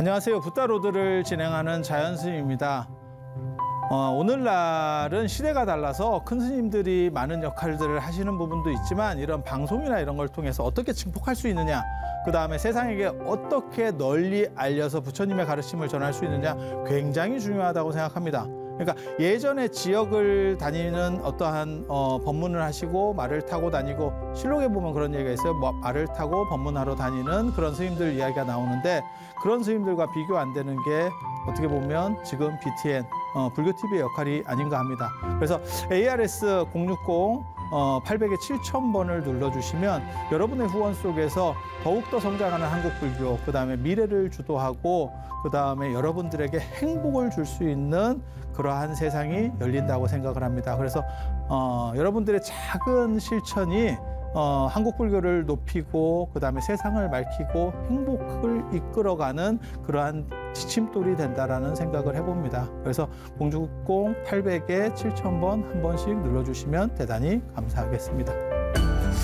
안녕하세요. 붓다로드를 진행하는 자연스님입니다. 오늘날은 시대가 달라서 큰 스님들이 많은 역할들을 하시는 부분도 있지만 이런 방송이나 이런 걸 통해서 어떻게 증폭할 수 있느냐, 그다음에 세상에게 어떻게 널리 알려서 부처님의 가르침을 전할 수 있느냐 굉장히 중요하다고 생각합니다. 그러니까 예전에 지역을 다니는 어떠한 법문을 하시고 말을 타고 다니고, 실록에 보면 그런 얘기가 있어요. 말을 타고 법문하러 다니는 그런 스님들 이야기가 나오는데, 그런 스님들과 비교 안 되는 게 어떻게 보면 지금 BTN 불교TV의 역할이 아닌가 합니다. 그래서 ARS 060-800에 7000번을 눌러주시면 여러분의 후원 속에서 더욱더 성장하는 한국불교, 그다음에 미래를 주도하고 그다음에 여러분들에게 행복을 줄 수 있는 그러한 세상이 열린다고 생각을 합니다. 그래서 여러분들의 작은 실천이 한국불교를 높이고 그다음에 세상을 밝히고 행복을 이끌어가는 그러한 지침돌이 된다라는 생각을 해봅니다. 그래서 060-800에 7000번 한 번씩 눌러주시면 대단히 감사하겠습니다.